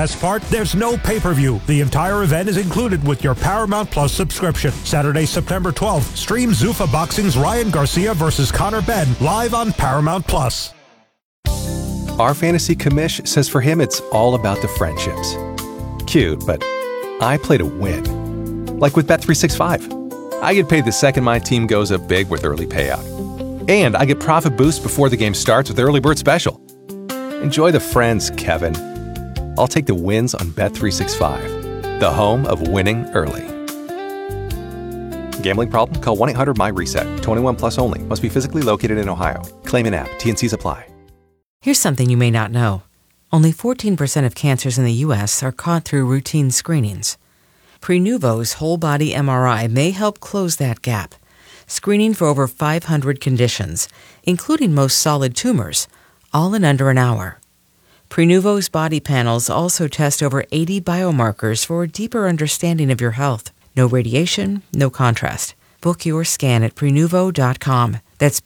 Best part, there's no pay-per-view. The entire event is included with your Paramount Plus subscription. Saturday, September 12th, stream Zuffa Boxing's Ryan Garcia versus Conor Benn live on Paramount Plus. Our fantasy commish says for him it's all about the friendships. Cute, but I play to win. Like with Bet365. I get paid the second my team goes up big with early payout. And I get profit boost before the game starts with Early Bird Special. Enjoy the friends, Kevin. I'll take the wins on Bet365, the home of winning early. Gambling problem? Call 1-800-MY-RESET. 21 plus only. Must be physically located in Ohio. Claim in app. T&Cs apply. Here's something you may not know. Only 14% of cancers in the U.S. are caught through routine screenings. Prenuvo's whole-body MRI may help close that gap, screening for over 500 conditions, including most solid tumors, all in under an hour. Prenuvo's body panels also test over 80 biomarkers for a deeper understanding of your health. No radiation, no contrast. Book your scan at Prenuvo.com. That's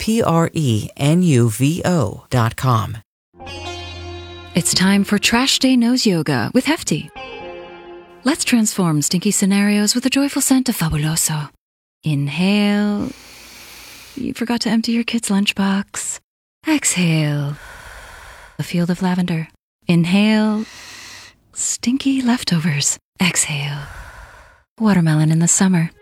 Prenuvo.com. It's time for Trash Day Nose Yoga with Hefty. Let's transform stinky scenarios with the joyful scent of Fabuloso. Inhale. You forgot to empty your kid's lunchbox. Exhale. A field of lavender. Inhale. Stinky leftovers. Exhale. Watermelon in the summer.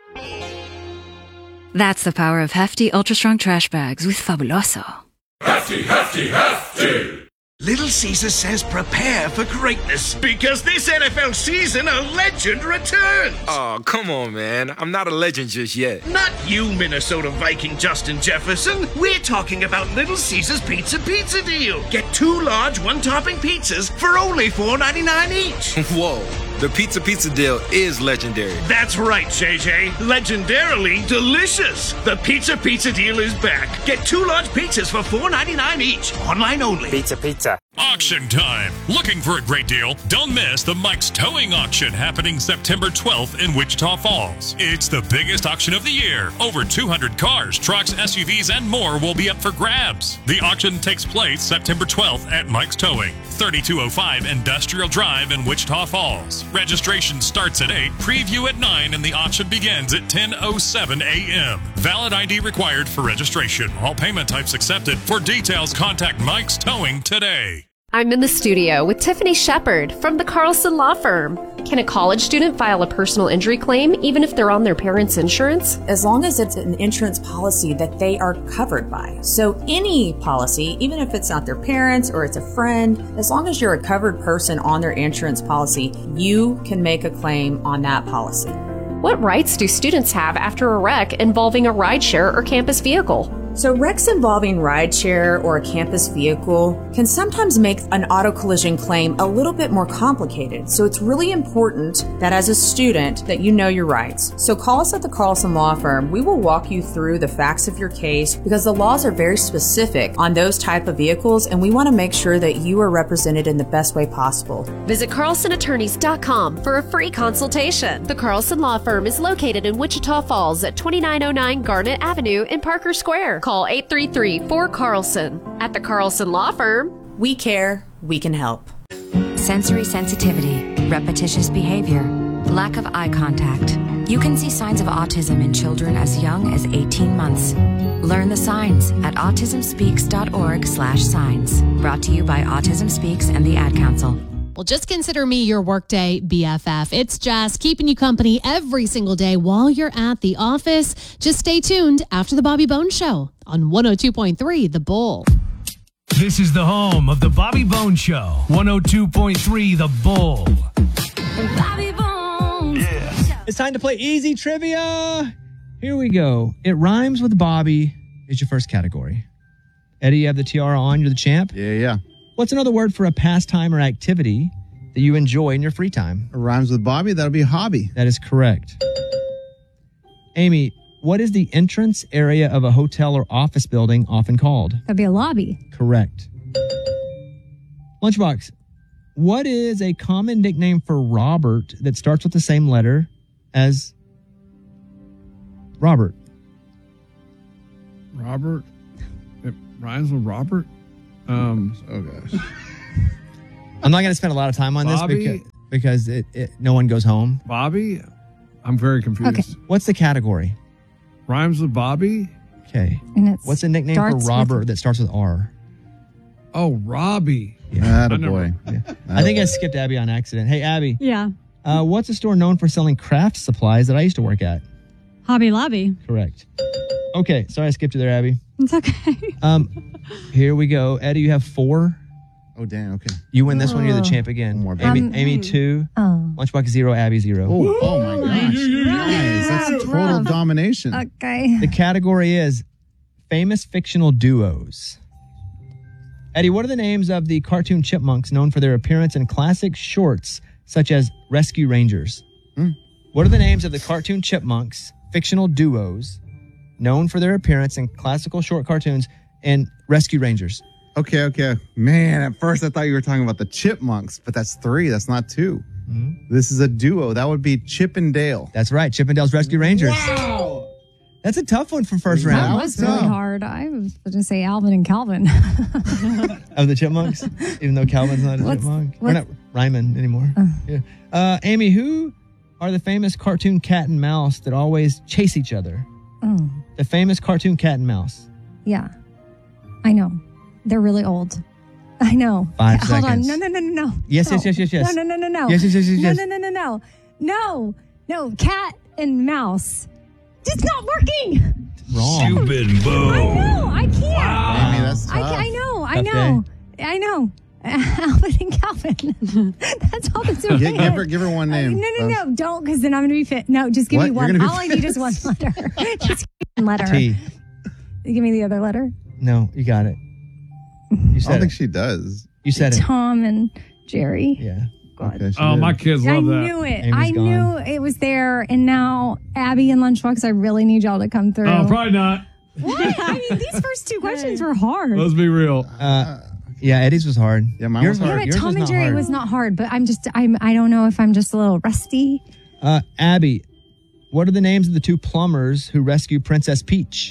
That's the power of Hefty Ultra Strong Trash Bags with Fabuloso. Hefty, hefty, hefty! Little Caesar says prepare for greatness because this NFL season a legend returns. Oh, come on, man. I'm not a legend just yet. Not you, Minnesota Viking Justin Jefferson. We're talking about Little Caesar's Pizza deal. Get 2 large one-topping pizzas for only $4.99 each. Whoa, the pizza deal is legendary. That's right, JJ. Legendarily delicious. The pizza deal is back. Get 2 large pizzas for $4.99 each. Online only. Pizza. Auction time. Looking for a great deal? Don't miss the Mike's Towing Auction happening September 12th in Wichita Falls. It's the biggest auction of the year. Over 200 cars, trucks, SUVs, and more will be up for grabs. The auction takes place September 12th at Mike's Towing, 3205 Industrial Drive in Wichita Falls. Registration starts at 8, preview at 9, and the auction begins at 10:07 a.m. Valid ID required for registration. All payment types accepted. For details, contact Mike's Towing today. I'm in the studio with Tiffany Shepard from the Carlson Law Firm. Can a college student file a personal injury claim even if they're on their parents' insurance? As long as it's an insurance policy that they are covered by. So any policy, even if it's not their parents or it's a friend, as long as you're a covered person on their insurance policy, you can make a claim on that policy. What rights do students have after a wreck involving a rideshare or campus vehicle? So wrecks involving rideshare or a campus vehicle can sometimes make an auto collision claim a little bit more complicated. So it's really important that as a student that you know your rights. So call us at the Carlson Law Firm. We will walk you through the facts of your case because the laws are very specific on those type of vehicles, and we want to make sure that you are represented in the best way possible. Visit carlsonattorneys.com for a free consultation. The Carlson Law Firm is located in Wichita Falls at 2909 Garnet Avenue in Parker Square. Call 833-4-CARLSON. At the Carlson Law Firm, we care, we can help. Sensory sensitivity, repetitious behavior, lack of eye contact. You can see signs of autism in children as young as 18 months. Learn the signs at autismspeaks.org/signs. Brought to you by Autism Speaks and the Ad Council. Well, just consider me your workday BFF. It's Jess keeping you company every single day while you're at the office. Just stay tuned after the Bobby Bones Show on 102.3 The Bull. This is the home of the Bobby Bones Show, 102.3 The Bull. Bobby Bones. Yeah. It's time to play easy trivia. Here we go. It rhymes with Bobby is your first category. Eddie, you have the tiara on. You're the champ. Yeah. What's another word for a pastime or activity that you enjoy in your free time? It rhymes with Bobby. That'll be a hobby. That is correct. Amy, what is the entrance area of a hotel or office building often called? That'd be a lobby. Correct. Lunchbox, what is a common nickname for Robert that starts with the same letter as Robert? Robert? It rhymes with Robert? Oh, gosh. I'm not going to spend a lot of time on Bobby? this because no one goes home. Bobby? I'm very confused. Okay. What's the category? Rhymes with Bobby? Okay. And it's What's a nickname for starts Robert with- that starts with R? Oh, Robbie. Yeah. Attaboy. I think I skipped Abby on accident. Hey, Abby. Yeah. What's a store known for selling craft supplies that I used to work at? Hobby Lobby. Correct. Okay. Sorry I skipped you there, Abby. It's okay. Here we go. Eddie, you have 4. Oh, damn. Okay. You win this one. You're the champ again. One more. Amy 2. Lunchbox 0. Abby 0. Oh my gosh. Nice. That's total domination. Okay. The category is famous fictional duos. Eddie, what are the names of the cartoon chipmunks known for their appearance in classic shorts such as Rescue Rangers? What are the names of the cartoon chipmunks, fictional duos, known for their appearance in classical short cartoons and Rescue Rangers? Okay. Man, at first I thought you were talking about the chipmunks, but that's 3. That's not 2. This is a duo. That would be Chip and Dale. That's right. Chip and Dale's Rescue Rangers. Wow. That's a tough one for first That round. was really hard. I was going to say Alvin and Calvin. Of the chipmunks, even though Calvin's not a chipmunk. We're not rhyming anymore. Yeah. Amy, who are the famous cartoon cat and mouse that always chase each other? The famous cartoon cat and mouse. Yeah. I know. They're really old. I know. 5 Hold seconds. on. No. Yes. No, no. Yes. No. Cat and mouse. It's not working. Wrong. Stupid boo. I know. I can't. Amy, that's tough. I know. Tough Alvin and Calvin. That's all that's in my head. Give her one name. No. Don't, because then I'm going to be fit. No, just give What? me You're one. gonna be All I need is one letter. Just give me one letter. T. Give me the other letter. No, you got it. You I said don't it. think she does. You said it. Tom and Jerry. Yeah. Okay, she Oh, did. my kids I love that. knew it. Amy's I knew gone. it was there. And now, Abby and Lunchbox, I really need y'all to come through. Oh, probably not. What? I mean, these first 2 questions were hard. Let's be real. Yeah, Eddie's was hard. Yeah, mine was hard. Yeah, but Yours Tom was and not Jerry hard. was not hard, but I don't know if I'm just a little rusty. Abby, what are the names of the 2 plumbers who rescue Princess Peach?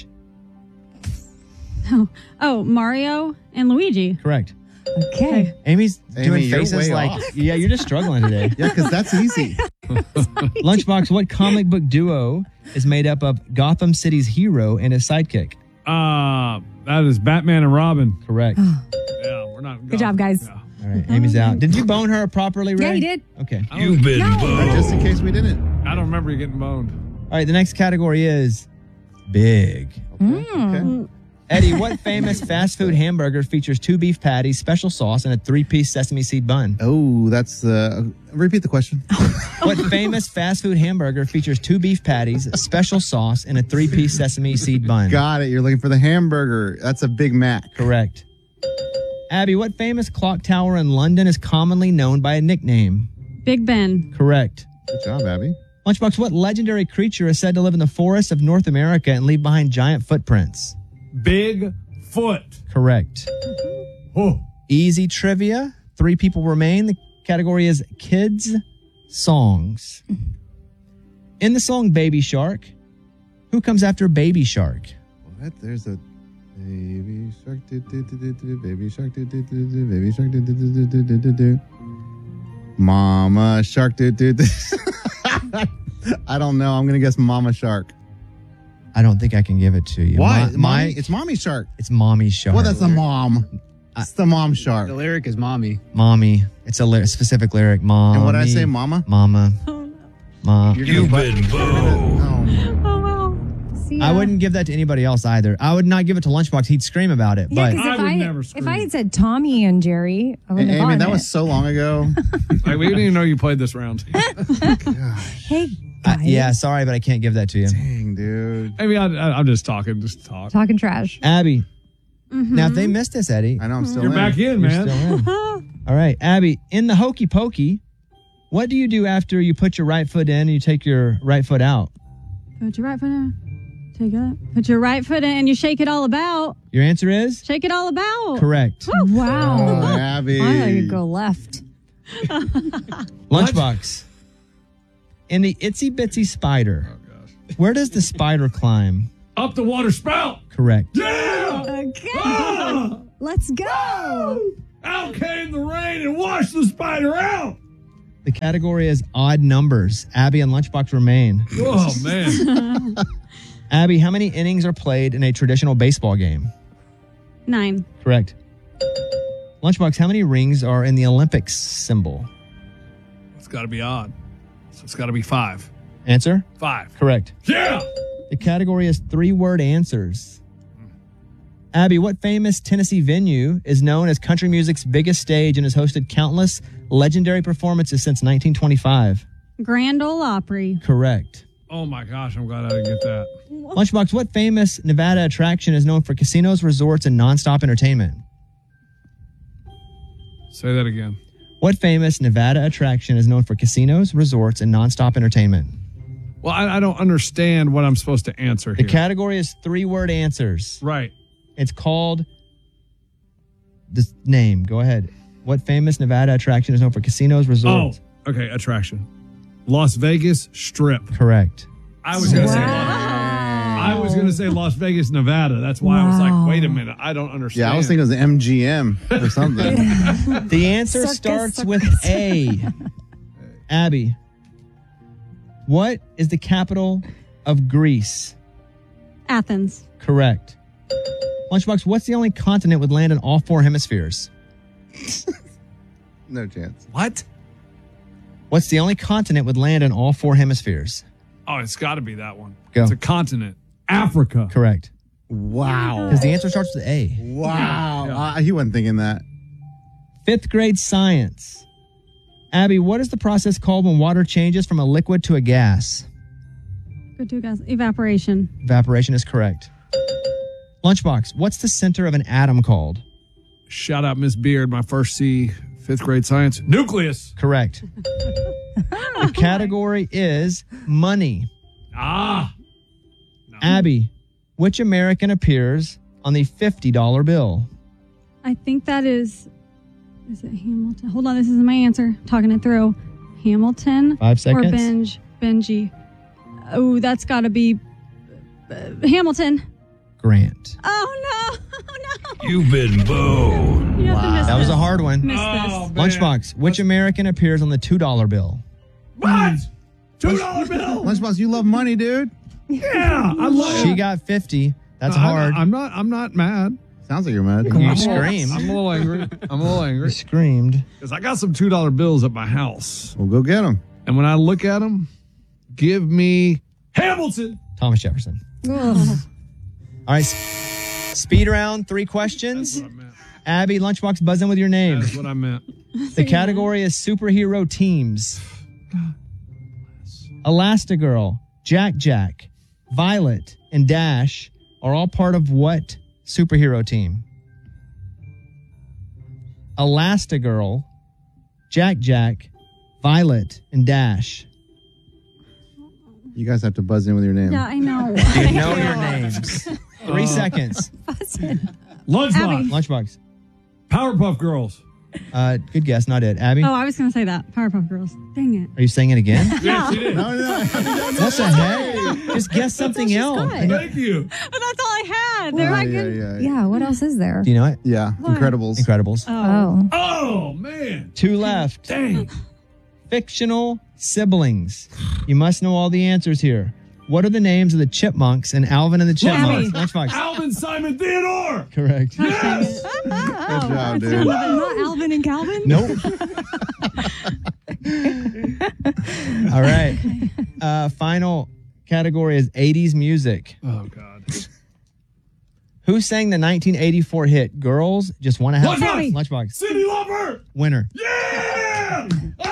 Oh, Mario and Luigi. Correct. Okay. Amy's Amy, doing you're faces way like, off. yeah, you're just struggling today. Yeah, because that's easy. Lunchbox, what comic book duo is made up of Gotham City's hero and his sidekick? That is Batman and Robin. Correct. Yeah, we're not. Good job, guys. Yeah. All right, Amy's out. Did you bone her properly, Ray? Yeah, you did. Okay. You've been Just in case we didn't. I don't remember you getting boned. All right, the next category is big. Okay. Eddie, what famous fast food hamburger features 2 beef patties, special sauce, and a 3-piece sesame seed bun? Oh, that's repeat the question. What famous fast food hamburger features 2 beef patties, special sauce, and a 3-piece sesame seed bun? Got it. You're looking for the hamburger. That's a Big Mac. Correct. Abby, what famous clock tower in London is commonly known by a nickname? Big Ben. Correct. Good job, Abby. Lunchbox, what legendary creature is said to live in the forests of North America and leave behind giant footprints? Big Foot. Correct. Oh. Easy trivia. 3 people remain. The category is kids' songs. In the song Baby Shark, who comes after Baby Shark? What? There's a baby shark. Baby shark. Baby shark. Mama shark. I don't know. I'm gonna guess Mama Shark. I don't think I can give it to you. Why? It's Mommy Shark. It's Mommy Shark. Well, that's the mom. It's the mom shark. The lyric is mommy. Mommy. It's a specific lyric. Mom. And what did I say, Mama? Mama. Mom. You've been boned. Oh, wow. See, I wouldn't give that to anybody else either. I would not give it to Lunchbox. He'd scream about it. Yeah, But because I would never if scream. I had said Tommy and Jerry, I wouldn't have Amy, gotten that it. was so long ago. Like, we didn't even know you played this round. Hey, guys. yeah, sorry, but I can't give that to you. Dang, dude. I mean, I'm just talking. Just talk. Talking trash. Abby. Now, if they missed this, Eddie, I know I'm still You're in. back in, you're man. still in. All right, Abby, in the Hokey Pokey, what do you do after you put your right foot in and you take your right foot out? Put your right foot in. Take it up. Put your right foot in and you shake it all about. Your answer is? Shake it all about. Correct. Wow. Oh, Abby. I thought you'd go left. Lunchbox. In the Itsy Bitsy Spider, where does the spider climb? Up the water spout. Correct. Yeah. Okay. Let's go. Out came the rain and washed the spider out. The category is odd numbers. Abby and Lunchbox remain. Oh, man. Abby, how many innings are played in a traditional baseball game? 9. Correct. Lunchbox, how many rings are in the Olympics symbol? It's got to be odd. So it's got to be 5. Answer? 5. Correct. Yeah. The category is 3-word answers. Abby, what famous Tennessee venue is known as country music's biggest stage and has hosted countless legendary performances since 1925? Grand Ole Opry. Correct. Oh, my gosh. I'm glad I didn't get that. Lunchbox, what famous Nevada attraction is known for casinos, resorts, and nonstop entertainment? Say that again. What famous Nevada attraction is known for casinos, resorts, and nonstop entertainment? Well, I don't understand what I'm supposed to answer The here. category is 3-word answers. Right. It's called the name. Go ahead. What famous Nevada attraction is known for casinos, resorts? Oh, okay. Attraction. Las Vegas Strip. Correct. I was going to say Las Vegas, Nevada. That's why I was like, wait a minute. I don't understand. Yeah, I was thinking it was MGM or something. The answer starts with A. Abby, what is the capital of Greece? Athens. Correct. Lunchbox, what's the only continent with land in all 4 hemispheres? No chance. What? What's the only continent with land in all 4 hemispheres? Oh, it's got to be that one. Go. It's a continent. Africa. Correct. Wow. Because the answer starts with A. Wow. He wasn't thinking that. 5th grade science. Abby, what is the process called when water changes from a liquid to a gas? Good to guys. Evaporation. Evaporation is correct. Lunchbox, what's the center of an atom called? Shout out Miss Beard, my first C, 5th grade science. Nucleus. Correct. The category is money. Ah. No. Abby, which American appears on the $50 bill? I think that is it Hamilton? Hold on, this isn't my answer. Talking it through. Hamilton 5 seconds. or Benji. Oh, that's got to be Hamilton. Grant. Oh, no. You've been booed. That was a hard one. Missed Oh, this. man. Lunchbox, which American appears on the $2 bill? What? $2 bill? Lunchbox, you love money, dude. Yeah, I love it. She got 50. That's No, hard. I'm not mad. Sounds like you're mad. You screamed. I'm a little angry. You screamed. Because I got some $2 bills at my house. Well, go get them. And when I look at them, give me Hamilton. Thomas Jefferson. All right. Speed round, 3 questions. Abby, Lunchbox, buzz in with your name. That's what I meant. The category is superhero teams. Elastigirl, Jack, Violet, and Dash are all part of what superhero team? Elastigirl, Jack, Violet, and Dash. You guys have to buzz in with your name. Yeah, I know. Do you know your names? 3 seconds. Lunchbox. Lunchbox. Powerpuff Girls. Good guess, not it. Abby, Oh, I was going to say that. Powerpuff Girls. Dang it. are you saying it again? Yeah. She did. No. What the heck? Just guess something else. Thank you. But that's all I had. They're not good. Yeah, what else is there? Do you know it? Yeah. Incredibles. Incredibles. Oh. Oh, man. 2 left. Dang. Fictional siblings. You must know all the answers here. What are the names of the chipmunks in Alvin and the Chipmunks? Lunchbox. Alvin Simon Theodore. Correct. Yes. Good job, dude. Not Alvin and Calvin? Nope. All right. Final category is 80s music. Oh, God. Who sang the 1984 hit Girls Just Want to Have Lunchbox. Lunchbox. Cindy Lauper. Winner. Yeah.